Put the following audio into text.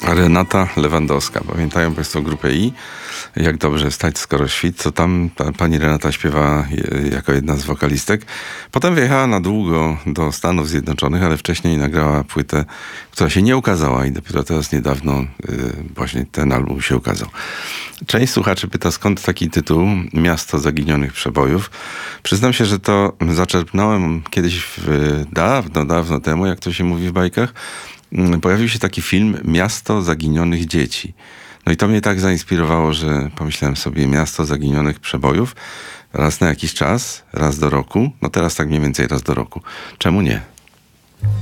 Renata Lewandowska. Pamiętają Państwo grupę I? Jak dobrze stać, skoro świt, co tam pani Renata śpiewa jako jedna z wokalistek. Potem wyjechała na długo do Stanów Zjednoczonych, ale wcześniej nagrała płytę, która się nie ukazała i dopiero teraz niedawno właśnie ten album się ukazał. Część słuchaczy pyta, skąd taki tytuł Miasto zaginionych przebojów. Przyznam się, że to zaczerpnąłem kiedyś dawno temu, jak to się mówi w bajkach. Pojawił się taki film Miasto zaginionych dzieci. No i to mnie tak zainspirowało, że pomyślałem sobie Miasto zaginionych przebojów raz na jakiś czas, raz do roku. No teraz tak mniej więcej raz do roku. Czemu nie?